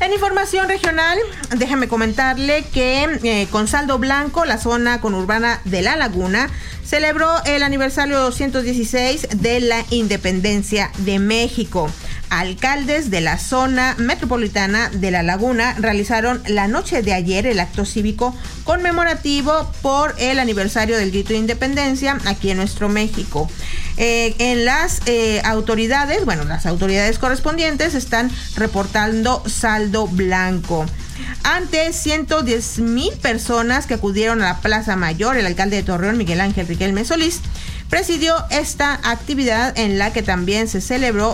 en información regional, déjeme comentarle que con saldo blanco, la zona conurbana de La Laguna celebró el aniversario 216 de la independencia de México. Alcaldes de la zona metropolitana de La Laguna realizaron la noche de ayer el acto cívico conmemorativo por el aniversario del grito de independencia aquí en nuestro México. En las autoridades, las autoridades correspondientes están reportando saldo blanco. Ante 110,000 personas que acudieron a la Plaza Mayor, el alcalde de Torreón, Miguel Ángel Riquelme Solís, presidió esta actividad en la que también se celebró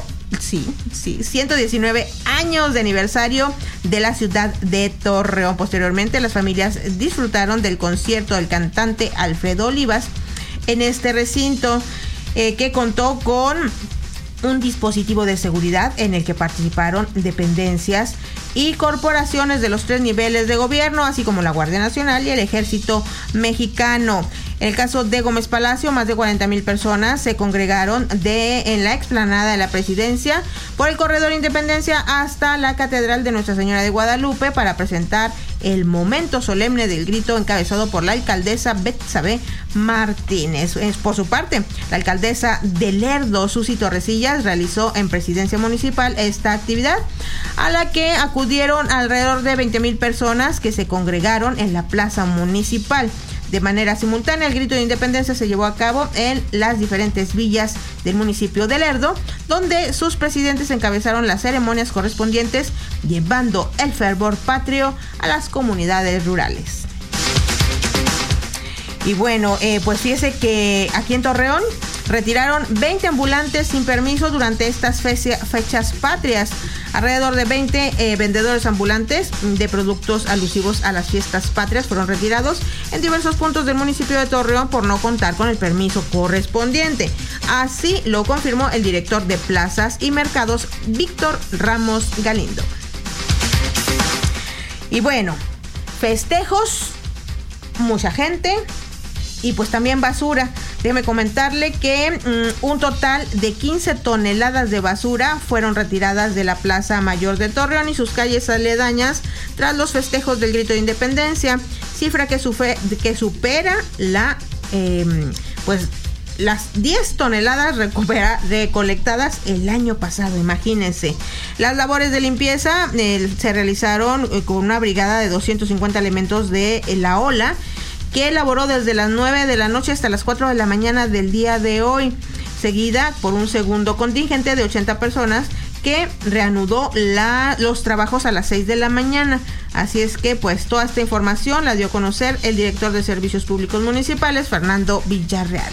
119 años de aniversario de la ciudad de Torreón. Posteriormente, las familias disfrutaron del concierto del cantante Alfredo Olivas en este recinto, que contó con un dispositivo de seguridad en el que participaron dependencias y corporaciones de los 3 niveles de gobierno, así como la Guardia Nacional y el Ejército Mexicano. En el caso de Gómez Palacio, más de 40,000 personas se congregaron en la explanada de la Presidencia por el Corredor Independencia hasta la Catedral de Nuestra Señora de Guadalupe para presentar el momento solemne del grito encabezado por la alcaldesa Betsabe Martínez. Por su parte, la alcaldesa de Lerdo, Susi Torrecillas, realizó en Presidencia Municipal esta actividad, a la que acudieron alrededor de 20,000 personas que se congregaron en la Plaza Municipal. De manera simultánea, el grito de independencia se llevó a cabo en las diferentes villas del municipio de Lerdo, donde sus presidentes encabezaron las ceremonias correspondientes, llevando el fervor patrio a las comunidades rurales. Y pues fíjese que aquí en Torreón retiraron 20 ambulantes sin permiso durante estas fechas patrias. Alrededor de 20 vendedores ambulantes de productos alusivos a las fiestas patrias fueron retirados en diversos puntos del municipio de Torreón por no contar con el permiso correspondiente. Así lo confirmó el director de Plazas y Mercados, Víctor Ramos Galindo. Y festejos, mucha gente y pues también basura. Déjeme comentarle que un total de 15 toneladas de basura fueron retiradas de la Plaza Mayor de Torreón y sus calles aledañas tras los festejos del grito de independencia, cifra que supera las 10 toneladas recolectadas el año pasado, imagínense. Las labores de limpieza se realizaron con una brigada de 250 elementos de la OLA, que elaboró desde las 9 de la noche hasta las 4 de la mañana del día de hoy, seguida por un segundo contingente de 80 personas que reanudó los trabajos a las 6 de la mañana. Así es que toda esta información la dio a conocer el director de Servicios Públicos Municipales, Fernando Villarreal.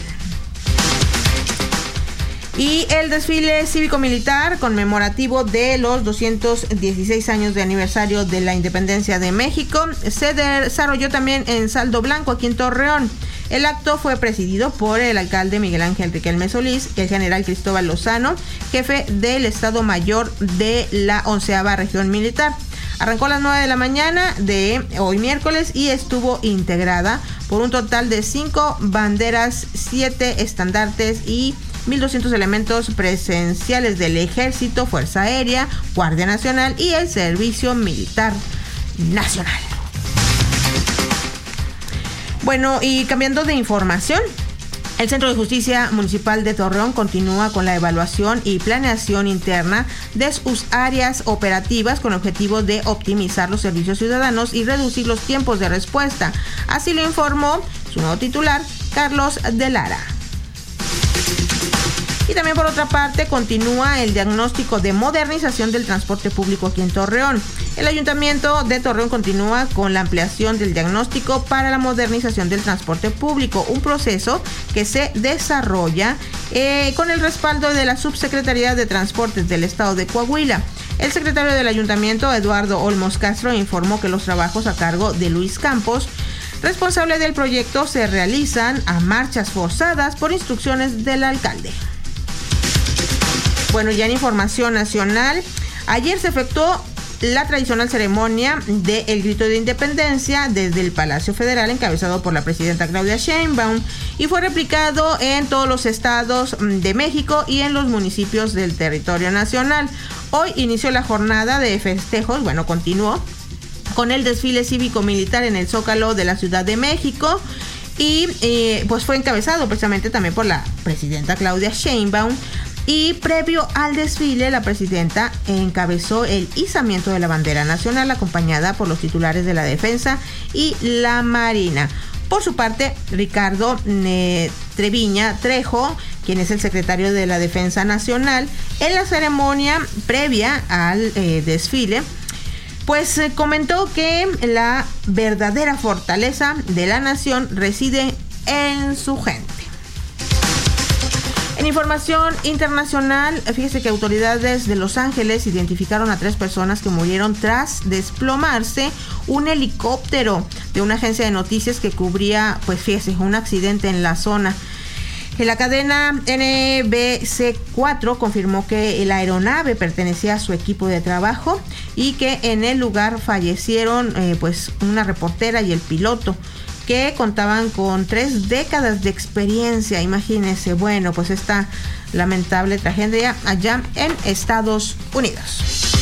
Y el desfile cívico-militar conmemorativo de los 216 años de aniversario de la independencia de México se desarrolló también en saldo blanco aquí en Torreón. El acto fue presidido por el alcalde Miguel Ángel Riquelme Solís y el general Cristóbal Lozano, jefe del Estado Mayor de la 11ª Región Militar. Arrancó a las 9 de la mañana de hoy miércoles y estuvo integrada por un total de 5 banderas, 7 estandartes y 1,200 elementos presenciales del Ejército, Fuerza Aérea, Guardia Nacional y el Servicio Militar Nacional. Y cambiando de información, el Centro de Justicia Municipal de Torreón continúa con la evaluación y planeación interna de sus áreas operativas con objetivo de optimizar los servicios ciudadanos y reducir los tiempos de respuesta. Así lo informó su nuevo titular, Carlos de Lara. Y también por otra parte continúa el diagnóstico de modernización del transporte público aquí en Torreón. El Ayuntamiento de Torreón continúa con la ampliación del diagnóstico para la modernización del transporte público, un proceso que se desarrolla con el respaldo de la Subsecretaría de Transportes del Estado de Coahuila. El secretario del Ayuntamiento, Eduardo Olmos Castro, informó que los trabajos a cargo de Luis Campos, responsable del proyecto, se realizan a marchas forzadas por instrucciones del alcalde. Ya en información nacional, ayer se efectuó la tradicional ceremonia del grito de independencia desde el Palacio Federal, encabezado por la presidenta Claudia Sheinbaum, y fue replicado en todos los estados de México y en los municipios del territorio nacional. Hoy inició la jornada de festejos, continuó con el desfile cívico-militar en el Zócalo de la Ciudad de México, y pues fue encabezado precisamente también por la presidenta Claudia Sheinbaum. Y previo al desfile, la presidenta encabezó el izamiento de la bandera nacional, acompañada por los titulares de la Defensa y la Marina. Por su parte, Ricardo Treviña Trejo, quien es el secretario de la Defensa Nacional, en la ceremonia previa al desfile, pues comentó que la verdadera fortaleza de la nación reside en su gente. En información internacional, fíjese que autoridades de Los Ángeles identificaron a 3 personas que murieron tras desplomarse un helicóptero de una agencia de noticias que cubría, pues fíjese, un accidente en la zona. La cadena NBC4 confirmó que la aeronave pertenecía a su equipo de trabajo y que en el lugar fallecieron pues una reportera y el piloto, que contaban con 3 décadas de experiencia. Imagínense, pues esta lamentable tragedia allá en Estados Unidos.